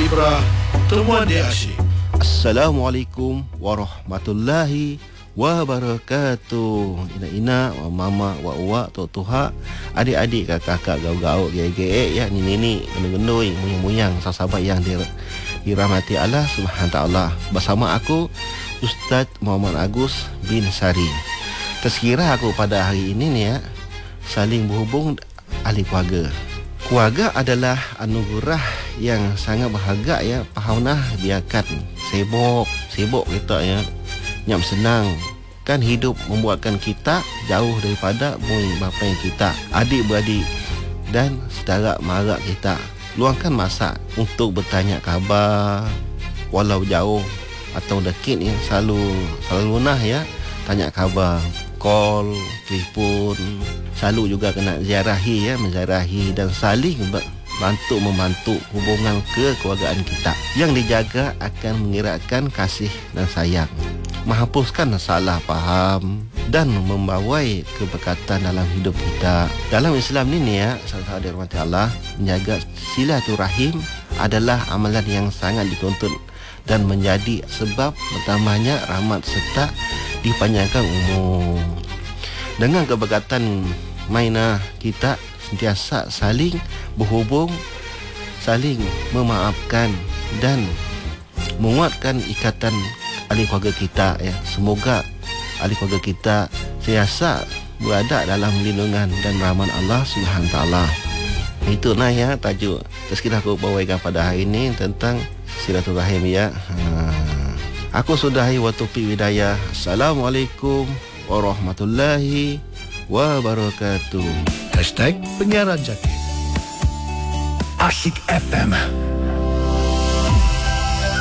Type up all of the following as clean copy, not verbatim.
Ibrah, temuan dia asyik. Assalamualaikum warahmatullahi wabarakatuh. Ina-ina, wa mama, wa uwa, tok tuha, adik-adik, kakak-kakak, gaul-gaul, gaya-gaya, ya, ni-ni, gendoi-gendoi, muyang-muyang, sahabat yang dirahmati Allah Subhanahu Taala. Bersama aku Ustaz Muhammad Agus bin Sari. Tersekira aku pada hari ini ni ya, saling berhubung ahli keluarga. Keluarga adalah anugerah yang sangat berharga ya. Pahamnah biarkan sibuk kita ya, nyam senang kan hidup membuatkan kita jauh daripada mui bapa yang kita, adik-beradik dan saudara mara kita. Luangkan masa untuk bertanya khabar walau jauh atau dekat ya, selalu nah ya, tanya khabar, call, telefon. Selalu juga kena ziarahi ya, menziarahi dan saling membantu hubungan kekeluargaan kita yang dijaga akan mengeratkan kasih dan sayang, menghapuskan salah faham dan membawai keberkatan dalam hidup kita. Dalam Islam ini ya, saudara dirahmati Allah, menjaga silaturahim adalah amalan yang sangat dituntut dan menjadi sebab bertambahnya rahmat serta dipanjangkan umur. Dengan keberkatan mainah kita sentiasa saling berhubung, saling memaafkan dan menguatkan ikatan ahli keluarga kita ya. Semoga ahli keluarga kita sentiasa berada dalam lindungan dan rahmat Allah Subhanahu Taala. Itu nah ya tajuk tersekira aku bawakan pada hari ini tentang silaturahim ya. Aku sudahi wa taufiq hidayah. Assalamualaikum warahmatullahi wabarakatuh. #penyiaran jati. Asyik FM.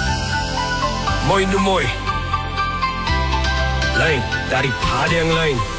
Moi nu moi. Lain daripada yang lain.